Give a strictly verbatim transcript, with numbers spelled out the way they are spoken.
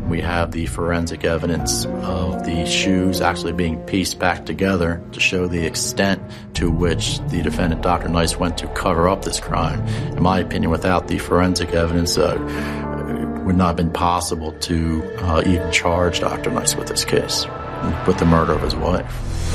We have the forensic evidence of the shoes actually being pieced back together to show the extent to which the defendant, Doctor Nice, went to cover up this crime. In my opinion, without the forensic evidence, uh, it would not have been possible to uh, even charge Doctor Nice with this case, with the murder of his wife.